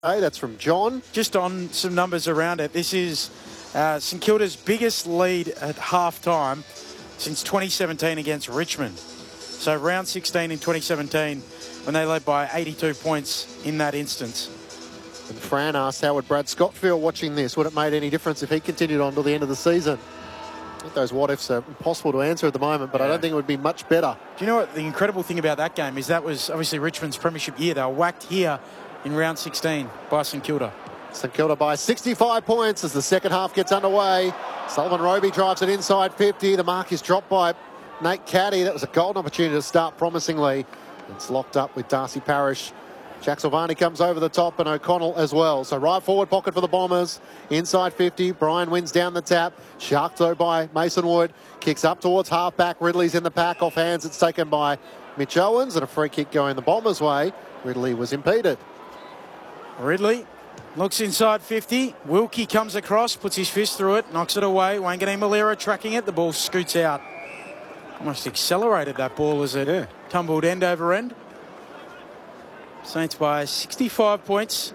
Hey, that's from John. Just on some numbers around it, this is St Kilda's biggest lead at half-time since 2017 against Richmond. So round 16 in 2017 when they led by 82 points in that instance. And Fran asked, how would Brad Scott feel watching this? Would it make any difference if he continued on till the end of the season? I think those what-ifs are impossible to answer at the moment, but I don't think it would be much better. Do you know what the incredible thing about that game is? That was obviously Richmond's premiership year. They were whacked here in round 16 by St Kilda. St Kilda by 65 points as the second half gets underway. Sullivan Roby drives it inside 50. The mark is dropped by Nate Caddy. That was a golden opportunity to start promisingly. It's locked up with Darcy Parish. Jack Silvani comes over the top and O'Connell as well. So right forward pocket for the Bombers. Inside 50. Brian wins down the tap. Sharked though by Mason Wood. Kicks up towards half-back. Ridley's in the pack. Off hands. It's taken by Mitch Owens. And a free kick going the Bombers' way. Ridley was impeded. Ridley looks inside 50. Wilkie comes across, puts his fist through it, knocks it away. Wanganeen-Malera tracking it. The ball scoots out. Almost accelerated that ball as it tumbled end over end. Saints by 65 points.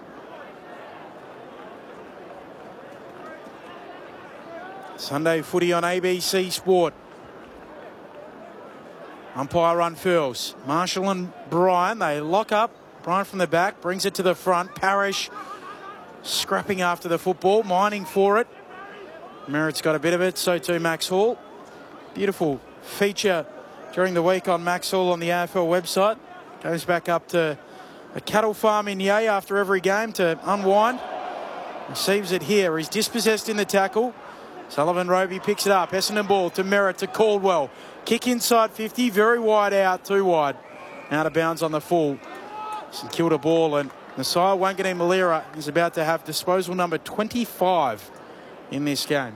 Sunday footy on ABC Sport. Umpire unfurls. Marshall and Bryan, they lock up. Bryan from the back, brings it to the front. Parish scrapping after the football, mining for it. Merritt's got a bit of it, so too Max Hall. Beautiful feature during the week on Max Hall on the AFL website. Goes back up to a cattle farm in Yea after every game to unwind. Receives it here. He's dispossessed in the tackle. Sullivan Roby picks it up. Essendon ball to Merritt to Caldwell. Kick inside 50, very wide out, too wide. Out of bounds on the full. St Kilda ball, and Nasiah Wanganeen-Malera is about to have disposal number 25 in this game.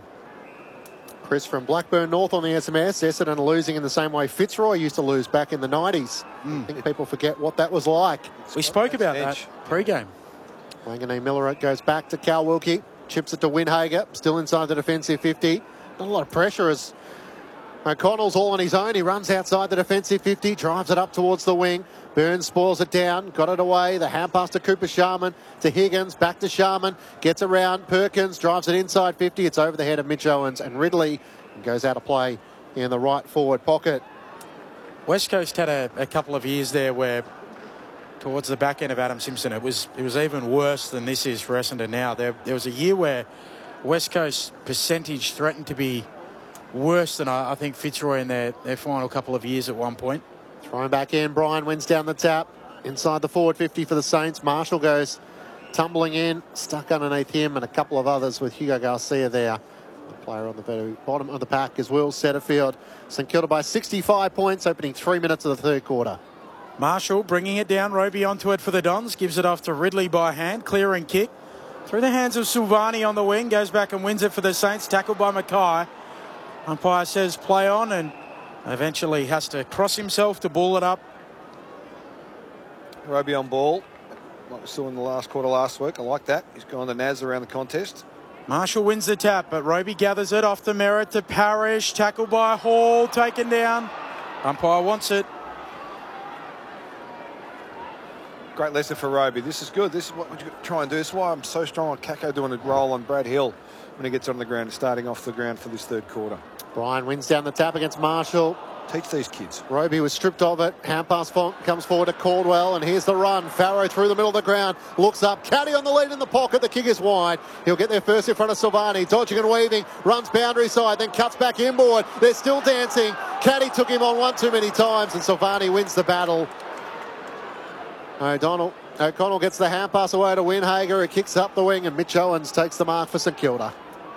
Chris from Blackburn North on the SMS. Essendon losing in the same way Fitzroy used to lose back in the 90s. I think people forget what that was like. We spoke about that pre-game. Wanganeen-Malera goes back to Cal Wilkie. Chips it to Windhager. Still inside the defensive 50. Not a lot of pressure as O'Connell's all on his own. He runs outside the defensive 50. Drives it up towards the wing. Burns spoils it down, got it away. The hand pass to Cooper Sharman, to Higgins, back to Sharman, gets around. Perkins drives it inside 50. It's over the head of Mitch Owens, and Ridley goes out of play in the right forward pocket. West Coast had a couple of years there where towards the back end of Adam Simpson, it was even worse than this is for Essendon now. There was a year where West Coast percentage threatened to be worse than I think Fitzroy in their final couple of years at one point. Thrown back in, Bryan wins down the tap. Inside the forward 50 for the Saints. Marshall goes tumbling in, stuck underneath him and a couple of others with Hugo Garcia there. The player on the very bottom of the pack is Will Setterfield. St Kilda by 65 points, opening 3 minutes of the third quarter. Marshall bringing it down, Roby onto it for the Dons, gives it off to Ridley by hand, clearing kick. Through the hands of Silvani on the wing, goes back and wins it for the Saints, tackled by Mackay. Umpire says play on and eventually has to cross himself to ball it up. Roby on ball, like we saw in the last quarter last week. I like that. He's gone to Naz around the contest. Marshall wins the tap, but Roby gathers it off the Merritt to Parish. Tackled by Hall, taken down. Umpire wants it. Great lesson for Roby. This is good. This is what you try and do. This is why I'm so strong on Kako doing a roll on Brad Hill when he gets on the ground and starting off the ground for this third quarter. Bryan wins down the tap against Marshall. Teach these kids. Roby was stripped of it. Hand pass comes forward to Caldwell, and here's the run. Farrow through the middle of the ground. Looks up. Caddy on the lead in the pocket. The kick is wide. He'll get there first in front of Silvani. Dodging and weaving. Runs boundary side, then cuts back inboard. They're still dancing. Caddy took him on one too many times, and Silvani wins the battle. O'Connell gets the hand pass away to Windhager. It kicks up the wing, and Mitch Owens takes the mark for St Kilda.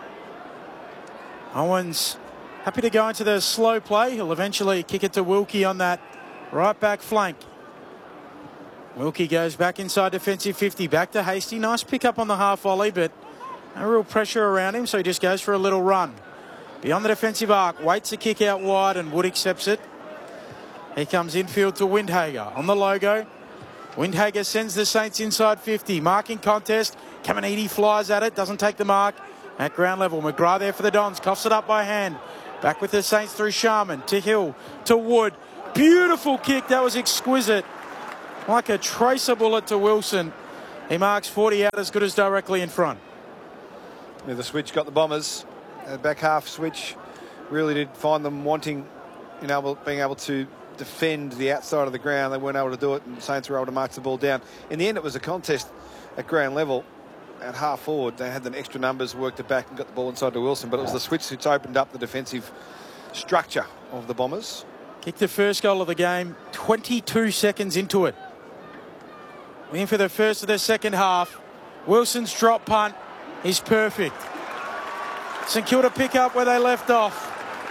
Owens happy to go into the slow play. He'll eventually kick it to Wilkie on that right back flank. Wilkie goes back inside defensive 50. Back to Hasty. Nice pick up on the half volley, but no real pressure around him, so he just goes for a little run. Beyond the defensive arc. Waits a kick out wide, and Wood accepts it. He comes infield to Windhager on the logo. Windhager sends the Saints inside 50. Marking contest. Caminiti flies at it. Doesn't take the mark. At ground level, McGrath there for the Dons. Coughs it up by hand. Back with the Saints through Sharman. To Hill. To Wood. Beautiful kick. That was exquisite. Like a tracer bullet to Wilson. He marks 40 out as good as directly in front. Yeah, the switch got the Bombers. Back half switch really did find them wanting, being able to defend the outside of the ground. They weren't able to do it, and the Saints were able to march the ball down. In the end, it was a contest at ground level. At half forward, they had the extra numbers, worked it back and got the ball inside to Wilson, but it was the switch which opened up the defensive structure of the Bombers. Kicked the first goal of the game 22 seconds into it. In for the first of the second half. Wilson's drop punt is perfect. St Kilda pick up where they left off.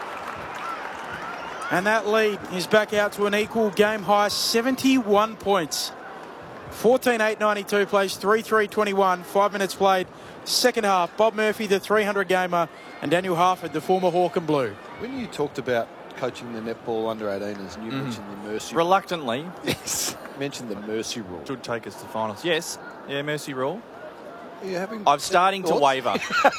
And that lead is back out to an equal game high 71 points. 14:8.92 plays 3:3.21. 5 minutes played. Second half. Bob Murphy, the 300 gamer, and Daniel Harford, the former Hawk and Blue. When you talked about coaching the netball under 18s, and you mentioned the mercy Reluctantly. Yes. Mentioned the mercy rule. Should take us to finals. Yes. Yeah, mercy rule. Are you having I'm starting to thoughts? waver.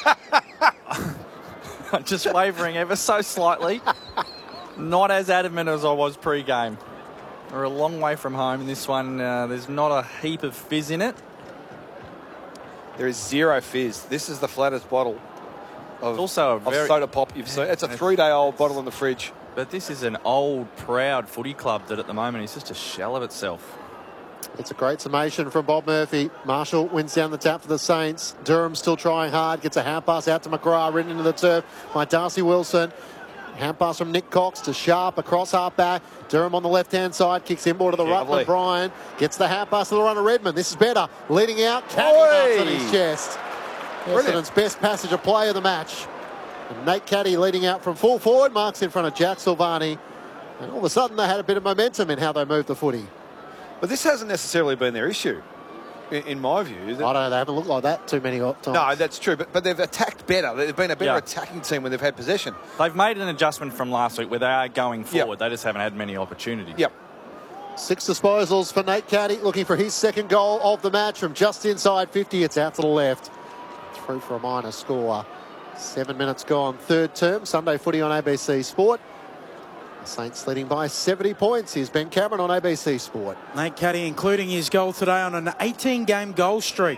I'm just wavering ever so slightly. Not as adamant as I was pre-game. We're a long way from home in this one. There's not a heap of fizz in it. There is zero fizz. This is the flattest bottle of, also a very, soda pop you've seen. It's a 3-day-old bottle in the fridge. But this is an old, proud footy club that at the moment is just a shell of itself. It's a great summation from Bob Murphy. Marshall wins down the tap for the Saints. Durham still trying hard. Gets a hand pass out to McGrath, ridden into the turf by Darcy Wilson. Hand pass from Nick Cox to Sharp across half back. Durham on the left-hand side. Kicks inboard to the Rutland. Bryan gets the hand pass to the runner Redmond. This is better. Leading out. Caddy marks on his chest. Essendon's best passage of play of the match. And Nate Caddy leading out from full forward. Marks in front of Jack Silvani. And all of a sudden they had a bit of momentum in how they moved the footy. But this hasn't necessarily been their issue, in my view. I don't know. They haven't looked like that too many times. No, that's true. But they've attacked better. They've been a better attacking team when they've had possession. They've made an adjustment from last week where they are going forward. They just haven't had many opportunities. Yep. 6 disposals for Nate Caddy, looking for his second goal of the match from just inside 50. It's out to the left. Through for a minor score. 7 minutes gone. Third term. Sunday footy on ABC Sport. The Saints leading by 70 points. Here's Ben Cameron on ABC Sport. Nate Caddy including his goal today on an 18-game goal streak.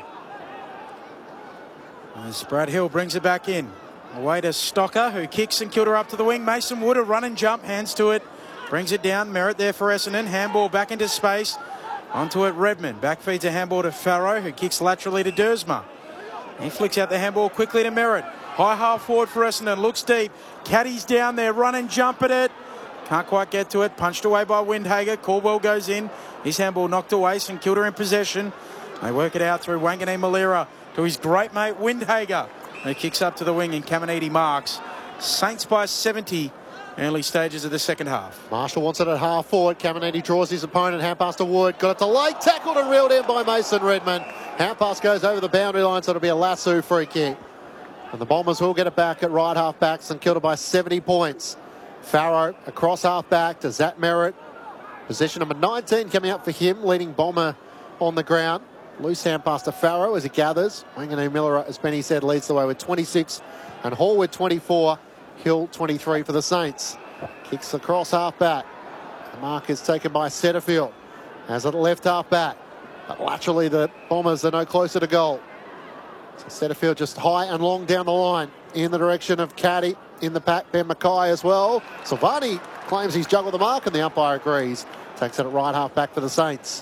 As Brad Hill brings it back in. Away to Stocker, who kicks St Kilda up to the wing. Mason Wood, a run and jump, hands to it. Brings it down. Merritt there for Essendon. Handball back into space. Onto it, Redmond. Back feeds a handball to Farrow, who kicks laterally to Dersma. He flicks out the handball quickly to Merritt. High half forward for Essendon. Looks deep. Caddy's down there. Run and jump at it. Can't quite get to it. Punched away by Windhager. Caldwell goes in. His handball knocked away. St Kilda in possession. They work it out through Wanganeen Malira to his great mate Windhager. He kicks up to the wing and Caminiti marks. Saints by 70. Early stages of the second half. Marshall wants it at half forward. Caminiti draws his opponent. Hand pass to Wood. Got it to late. Tackled and reeled in by Mason Redmond. Hand pass goes over the boundary line, so it'll be a lasso free kick. And the Bombers will get it back at right half back. St Kilda by 70 points. Farrow across half back to Zach Merritt. Position number 19 coming up for him, leading Bomber on the ground. Loose hand pass to Farrow as he gathers. Wanganeen Miller, as Benny said, leads the way with 26 and Hall with 24. Hill 23 for the Saints. Kicks across half back. The mark is taken by Setterfield. Has it left half back. But laterally the Bombers are no closer to goal. So Setterfield just high and long down the line in the direction of Caddy. In the pack, Ben Mackay as well. Silvani claims he's juggled the mark and the umpire agrees. Takes it at right half back for the Saints.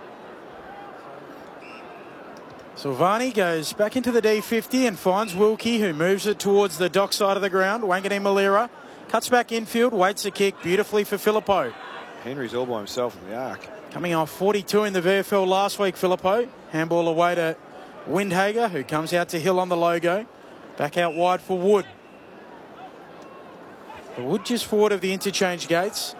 Silvani goes back into the D50 and finds Wilkie, who moves it towards the dock side of the ground. Wanganeen Malira cuts back infield, waits the kick beautifully for Filippo. Henry's all by himself in the arc. Coming off 42 in the VFL last week, Filippo. Handball away to Windhager, who comes out to Hill on the logo. Back out wide for Wood. Wood just forward of the interchange gates.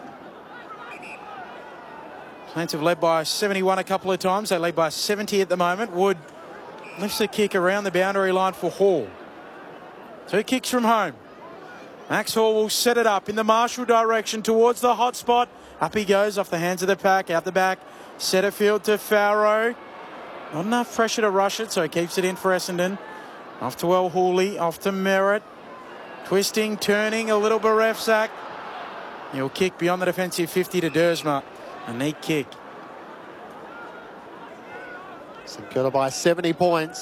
Saints have led by 71 a couple of times. They lead by 70 at the moment. Wood lifts the kick around the boundary line for Hall. 2 kicks from home. Max Hall will set it up in the Marshall direction towards the hot spot. Up he goes off the hands of the pack, out the back. Setterfield to Farrow. Not enough pressure to rush it, so he keeps it in for Essendon. Off to El Hooley, off to Merritt. Twisting, turning, a little bereft sack. He'll kick beyond the defensive 50 to Dersma. A neat kick. St Kilda by 70 points.